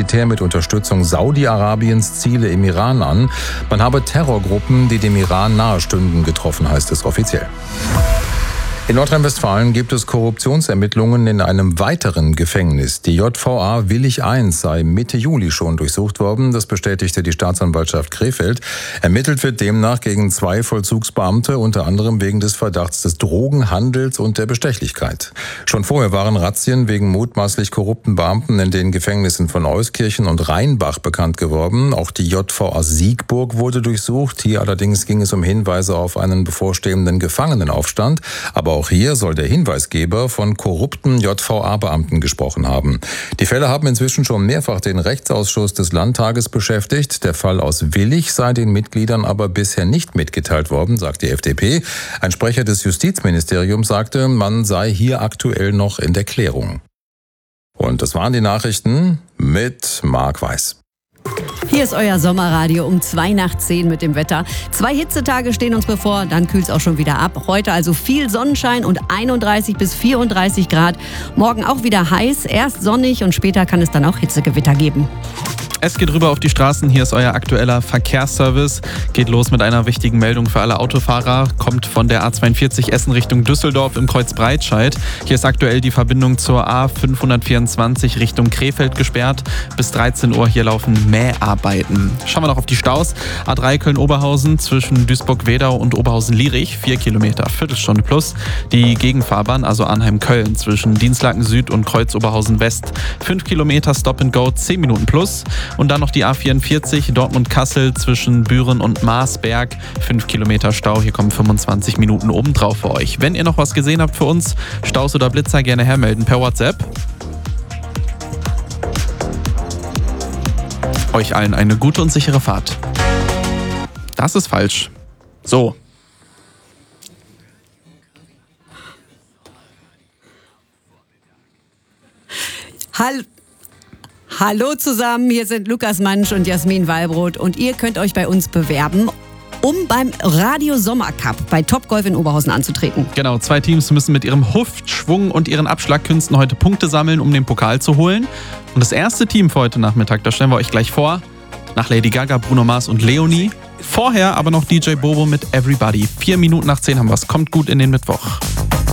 Militär mit Unterstützung Saudi-Arabiens Ziele im Iran an. Man habe Terrorgruppen, die dem Iran nahestünden, getroffen, heißt es offiziell. In Nordrhein-Westfalen gibt es Korruptionsermittlungen in einem weiteren Gefängnis. Die JVA Willich I sei Mitte Juli schon durchsucht worden. Das bestätigte die Staatsanwaltschaft Krefeld. Ermittelt wird demnach gegen 2 Vollzugsbeamte, unter anderem wegen des Verdachts des Drogenhandels und der Bestechlichkeit. Schon vorher waren Razzien wegen mutmaßlich korrupten Beamten in den Gefängnissen von Euskirchen und Rheinbach bekannt geworden. Auch die JVA Siegburg wurde durchsucht. Hier allerdings ging es um Hinweise auf einen bevorstehenden Gefangenenaufstand. Aber auch hier soll der Hinweisgeber von korrupten JVA-Beamten gesprochen haben. Die Fälle haben inzwischen schon mehrfach den Rechtsausschuss des Landtages beschäftigt. Der Fall aus Willich sei den Mitgliedern aber bisher nicht mitgeteilt worden, sagt die FDP. Ein Sprecher des Justizministeriums sagte, man sei hier aktuell noch in der Klärung. Und das waren die Nachrichten mit Marc Weiß. Hier ist euer Sommerradio um 9:02 mit dem Wetter. 2 Hitzetage stehen uns bevor, dann kühlt es auch schon wieder ab. Heute also viel Sonnenschein und 31 bis 34 Grad. Morgen auch wieder heiß, erst sonnig und später kann es dann auch Hitzegewitter geben. Es geht rüber auf die Straßen. Hier ist euer aktueller Verkehrsservice. Geht los mit einer wichtigen Meldung für alle Autofahrer. Kommt von der A42 Essen Richtung Düsseldorf im Kreuz Breitscheid. Hier ist aktuell die Verbindung zur A524 Richtung Krefeld gesperrt. Bis 13 Uhr hier laufen Mäharbeiten. Schauen wir noch auf die Staus. A3 Köln-Oberhausen zwischen Duisburg-Wedau und Oberhausen-Lierich. 4 Kilometer, Viertelstunde plus. Die Gegenfahrbahn, also Arnheim-Köln zwischen Dienstlaken Süd und Kreuz-Oberhausen West. 5 Kilometer Stop and Go, 10 Minuten plus. Und dann noch die A44 Dortmund-Kassel zwischen Büren und Marsberg. 5 Kilometer Stau, hier kommen 25 Minuten obendrauf für euch. Wenn ihr noch was gesehen habt für uns, Staus oder Blitzer, gerne hermelden per WhatsApp. Euch allen eine gute und sichere Fahrt. Das ist falsch. So. Hallo zusammen, hier sind Lukas Mansch und Jasmin Wallbrot und ihr könnt euch bei uns bewerben, um beim Radio Sommercup bei Topgolf in Oberhausen anzutreten. Genau, 2 Teams müssen mit ihrem Hüftschwung und ihren Abschlagkünsten heute Punkte sammeln, um den Pokal zu holen. Und das erste Team für heute Nachmittag, das stellen wir euch gleich vor, nach Lady Gaga, Bruno Mars und Leonie. Vorher aber noch DJ Bobo mit Everybody. 4 Minuten nach 10 haben wir es. Kommt gut in den Mittwoch.